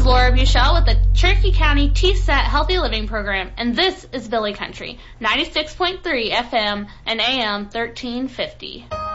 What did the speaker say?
Laura Buchel with the Cherokee County TSAT Healthy Living Program, and this is Billy Country, 96.3 FM and AM 1350.